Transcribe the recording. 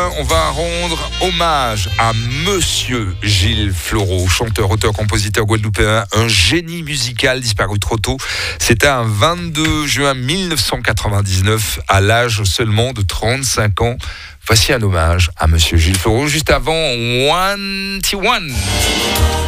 on va rendre hommage à Monsieur Gilles Floreau, chanteur, auteur, compositeur guadeloupéen, un génie musical disparu trop tôt. C'était un 22 juin 1999, à l'âge seulement de 35 ans. Voici un hommage à Monsieur Gilles Floreau, juste avant 1T1.